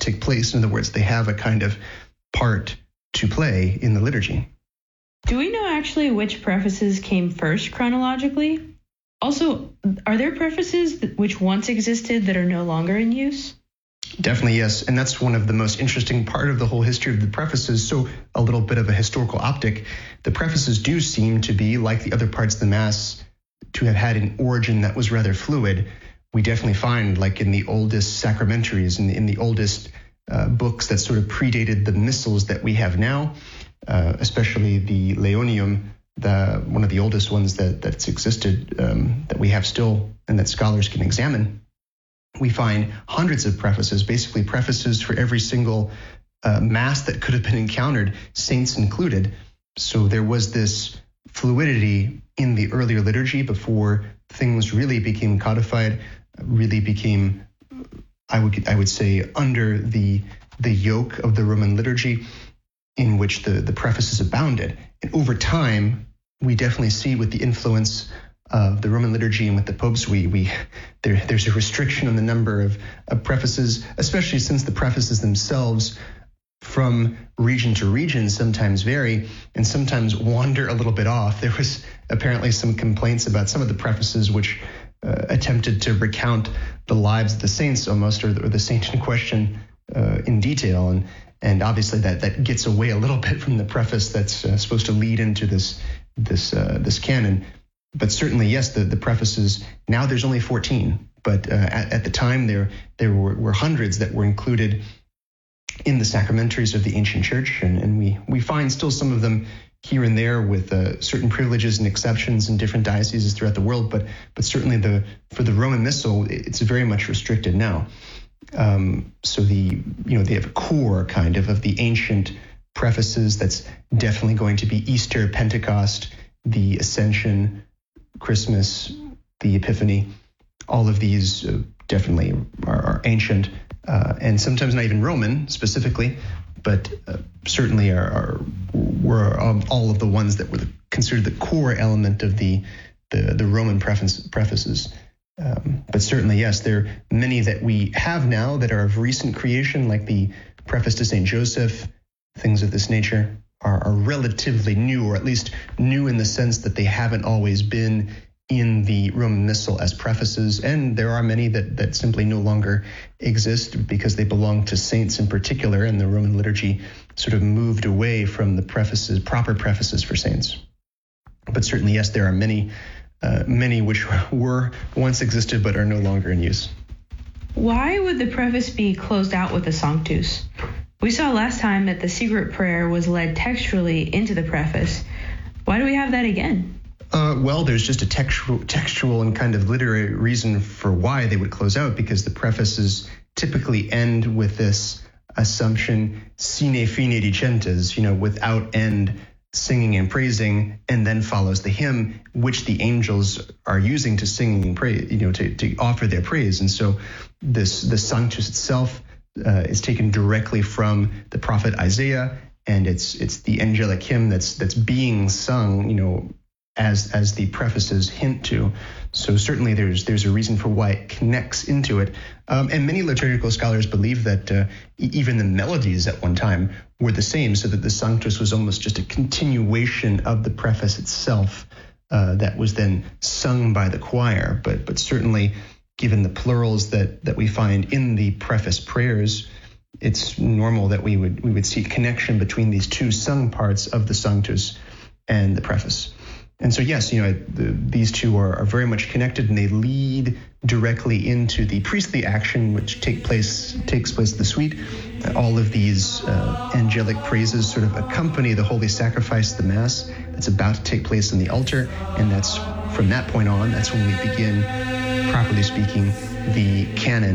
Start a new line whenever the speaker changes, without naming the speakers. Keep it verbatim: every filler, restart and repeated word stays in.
take place. In other words, they have a kind of part to play in the liturgy.
Do we know actually which prefaces came first chronologically? Also, are there prefaces that, which once existed that are no longer in use?
Definitely, yes. And that's one of the most interesting part of the whole history of the prefaces. So a little bit of a historical optic. The prefaces do seem to be, like the other parts of the Mass, to have had an origin that was rather fluid. We definitely find, like in the oldest sacramentaries, in the, in the oldest uh, books that sort of predated the missals that we have now, uh, especially the Leonium, the one of the oldest ones that that's existed, um, that we have still and that scholars can examine. We find hundreds of prefaces, basically prefaces for every single uh, Mass that could have been encountered, saints included. So there was this fluidity in the earlier liturgy before things really became codified, really became, I would I would say, under the the yoke of the Roman liturgy, in which the, the prefaces abounded. And over time, we definitely see with the influence of the Roman liturgy and with the popes, we we there there's a restriction on the number of, of prefaces, especially since the prefaces themselves from region to region sometimes vary and sometimes wander a little bit off. There was apparently some complaints about some of the prefaces which uh, attempted to recount the lives of the saints almost, or the, or the saint in question uh, in detail. And and obviously that that gets away a little bit from the preface that's uh, supposed to lead into this this uh, this canon. But certainly, yes, the, the prefaces, now there's only fourteen, but uh, at, at the time there there were, were hundreds that were included in the sacramentaries of the ancient church, and, and we, we find still some of them here and there with uh, certain privileges and exceptions in different dioceses throughout the world, but but certainly the for the Roman Missal, it's very much restricted now. Um, so the you know they have a core kind of of the ancient prefaces that's definitely going to be Easter, Pentecost, the Ascension, Christmas, the Epiphany. All of these uh, definitely are, are ancient, uh, and sometimes not even Roman specifically, but uh, certainly are, are were um, all of the ones that were the, considered the core element of the the, the Roman preface, prefaces. Um, but certainly, yes, there are many that we have now that are of recent creation, like the Preface to Saint Joseph, things of this nature. Are, are relatively new, or at least new in the sense that they haven't always been in the Roman Missal as prefaces. And there are many that, that simply no longer exist because they belong to saints in particular, and the Roman liturgy sort of moved away from the prefaces, proper prefaces for saints. But certainly, yes, there are many, uh, many which were once existed but are no longer in use.
Why would the preface be closed out with a Sanctus? We saw last time that the secret prayer was led textually into the preface. Why do we have that again?
Uh, well, there's just a textual, textual and kind of literary reason for why they would close out, because the prefaces typically end with this assumption, sine fine dicentes, you know, without end, singing and praising, and then follows the hymn, which the angels are using to sing and praise, you know, to, to offer their praise. And so this the Sanctus itself Uh, is taken directly from the prophet Isaiah, and it's it's the angelic hymn that's that's being sung, you know, as as the prefaces hint to. So certainly there's there's a reason for why it connects into it, um, and many liturgical scholars believe that uh, even the melodies at one time were the same, so that the Sanctus was almost just a continuation of the preface itself uh, that was then sung by the choir. But but certainly, given the plurals that, that we find in the preface prayers, it's normal that we would we would see connection between these two sung parts of the Sanctus and the preface. And so, yes, you know, the, these two are, are very much connected, and they lead directly into the priestly action, which take place takes place in the suite. All of these uh, angelic praises sort of accompany the holy sacrifice, the Mass, that's about to take place in the altar, and that's from that point on, that's when we begin, properly speaking, the canon